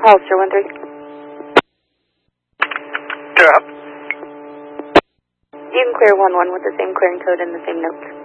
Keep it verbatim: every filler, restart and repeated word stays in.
Hollister one three. Drop. You can clear one one with the same clearing code and the same notes.